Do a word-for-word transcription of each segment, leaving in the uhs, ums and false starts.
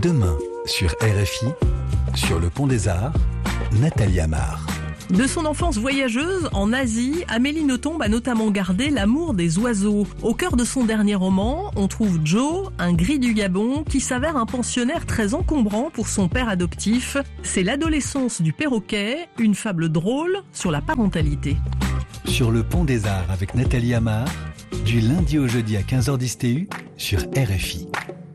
Demain, sur R F I, sur le Pont des Arts, Nathalie Amar. De son enfance voyageuse en Asie, Amélie Nothomb a notamment gardé l'amour des oiseaux. Au cœur de son dernier roman, on trouve Joe, un gris du Gabon, qui s'avère un pensionnaire très encombrant pour son père adoptif. C'est l'adolescence du perroquet, une fable drôle sur la parentalité. Sur le Pont des Arts avec Nathalie Amar, du lundi au jeudi à quinze heures dix T U sur R F I.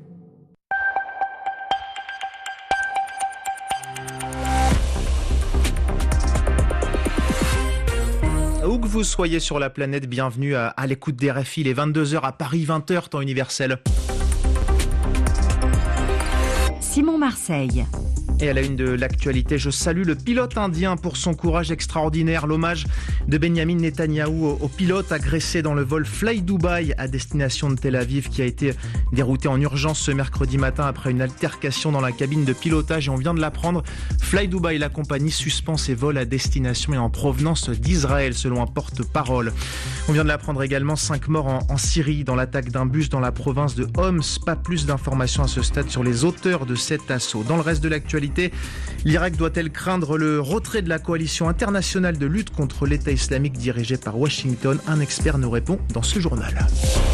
Où que vous soyez sur la planète, bienvenue à, à l'écoute des R F I, les vingt-deux heures à Paris, vingt heures temps universel. Simon Marseille. Et à la une de l'actualité, je salue le pilote indien pour son courage extraordinaire. L'hommage de Benyamin Netanyahou au, au pilote agressé dans le vol Fly Dubai à destination de Tel Aviv, qui a été dérouté en urgence ce mercredi matin après une altercation dans la cabine de pilotage. Et on vient de l'apprendre, Fly Dubai, la compagnie, suspend ses vols à destination et en provenance d'Israël, selon un porte-parole. On vient de l'apprendre également, cinq morts en, en Syrie dans l'attaque d'un bus dans la province de Homs. Pas plus d'informations à ce stade sur les auteurs de cet assaut. Dans le reste de l'actualité, l'Irak doit-elle craindre le retrait de la coalition internationale de lutte contre l'État islamique dirigée par Washington? Un expert nous répond dans ce journal.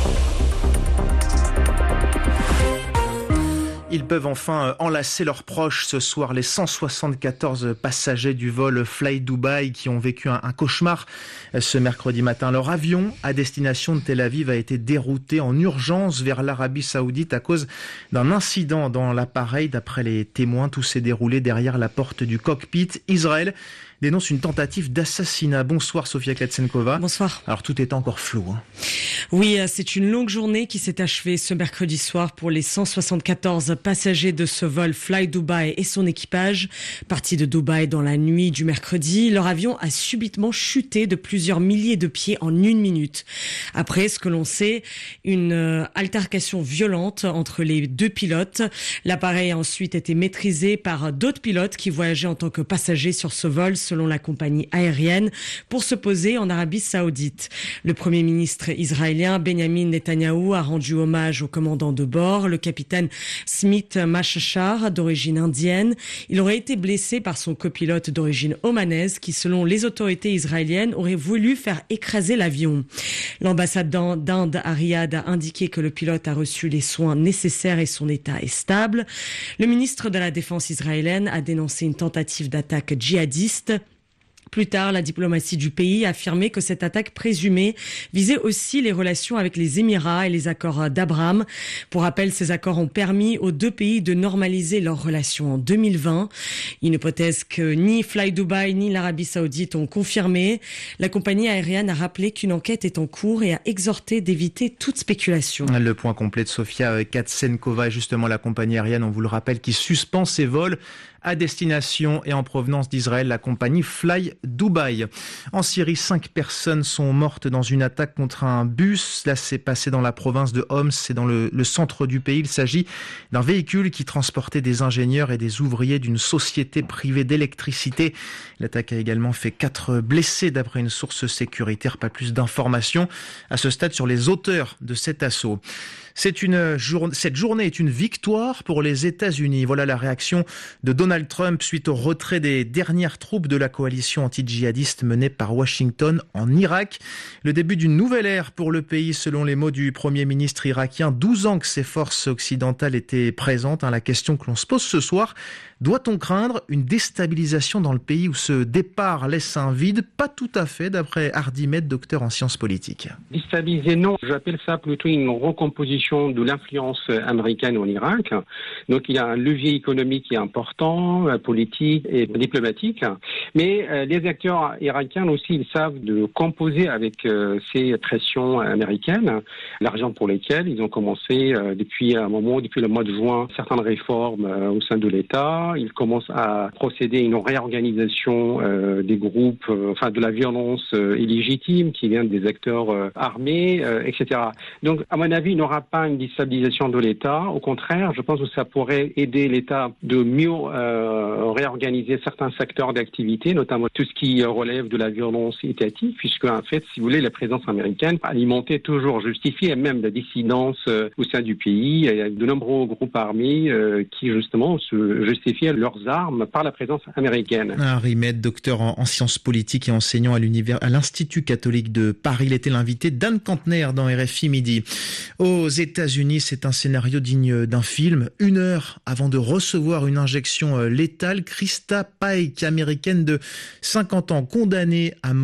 Ils peuvent enfin enlacer leurs proches ce soir. Les cent soixante-quatorze passagers du vol Fly Dubai qui ont vécu un, un cauchemar ce mercredi matin. Leur avion à destination de Tel Aviv a été dérouté en urgence vers l'Arabie Saoudite à cause d'un incident dans l'appareil. D'après les témoins, tout s'est déroulé derrière la porte du cockpit. Israël dénonce une tentative d'assassinat. Bonsoir Sofia Kletsenkova. Bonsoir. Alors tout est encore flou. Hein. Oui, c'est une longue journée qui s'est achevée ce mercredi soir pour les cent soixante-quatorze passagers de ce vol Fly Dubai et son équipage. Partis de Dubaï dans la nuit du mercredi, leur avion a subitement chuté de plusieurs milliers de pieds en une minute. Après, ce que l'on sait, une altercation violente entre les deux pilotes. L'appareil a ensuite été maîtrisé par d'autres pilotes qui voyageaient en tant que passagers sur ce vol, selon la compagnie aérienne, pour se poser en Arabie Saoudite. Le Premier ministre israélien Benyamin Netanyahou a rendu hommage au commandant de bord, le capitaine Smith Machachar, d'origine indienne. Il aurait été blessé par son copilote d'origine omanaise qui, selon les autorités israéliennes, aurait voulu faire écraser l'avion. L'ambassade d'Inde à Riyad a indiqué que le pilote a reçu les soins nécessaires et son état est stable. Le ministre de la Défense israélienne a dénoncé une tentative d'attaque djihadiste. Plus tard, la diplomatie du pays a affirmé que cette attaque présumée visait aussi les relations avec les Émirats et les accords d'Abraham. Pour rappel, ces accords ont permis aux deux pays de normaliser leurs relations en deux mille vingt. Une hypothèse que ni Fly Dubai ni l'Arabie Saoudite ont confirmée. La compagnie aérienne a rappelé qu'une enquête est en cours et a exhorté d'éviter toute spéculation. Le point complet de Sofia Kletsenkova est justement la compagnie aérienne, on vous le rappelle, qui suspend ses vols à destination et en provenance d'Israël, la compagnie Fly Dubai. En Syrie, cinq personnes sont mortes dans une attaque contre un bus. Là, c'est passé dans la province de Homs, c'est dans le, le centre du pays. Il s'agit d'un véhicule qui transportait des ingénieurs et des ouvriers d'une société privée d'électricité. L'attaque a également fait quatre blessés d'après une source sécuritaire. Pas plus d'informations à ce stade sur les auteurs de cet assaut. C'est une jour... Cette journée est une victoire pour les États-Unis. Voilà la réaction de Donald Trump suite au retrait des dernières troupes de la coalition anti-djihadiste menée par Washington en Irak. Le début d'une nouvelle ère pour le pays, selon les mots du Premier ministre irakien. douze ans que ces forces occidentales étaient présentes. La question que l'on se pose ce soir, doit-on craindre une déstabilisation dans le pays où ce départ laisse un vide? Pas tout à fait, d'après Hardy Med, docteur en sciences politiques. Déstabiliser, non. J'appelle ça plutôt une recomposition de l'influence américaine en Irak. Donc il y a un levier économique qui est important, politique et diplomatique. Mais euh, les acteurs irakiens aussi, ils savent de composer avec euh, ces pressions américaines, l'argent pour lesquelles ils ont commencé euh, depuis un moment, depuis le mois de juin, certaines réformes euh, au sein de l'État. Ils commencent à procéder à une réorganisation euh, des groupes, euh, enfin de la violence euh, illégitime qui vient des acteurs euh, armés, euh, et cetera. Donc, à mon avis, il n'y aura pas une déstabilisation de l'État. Au contraire, je pense que ça pourrait aider l'État de mieux euh, réorganiser certains secteurs d'activité d'insécurité, notamment tout ce qui relève de la violence étatique, puisque en fait, si vous voulez, la présence américaine alimentait toujours, justifiait même la dissidence euh, au sein du pays. Il y a de nombreux groupes armés euh, qui justement se justifiaient leurs armes par la présence américaine. Harry Med, docteur en, en sciences politiques et enseignant à l'univers, à l'Institut catholique de Paris. Il était l'invité d'Anne Kantner dans R F I Midi. Aux États-Unis, c'est un scénario digne d'un film. Une heure avant de recevoir une injection létale, Krista Pike, américaine de cinquante ans, condamnée à mort.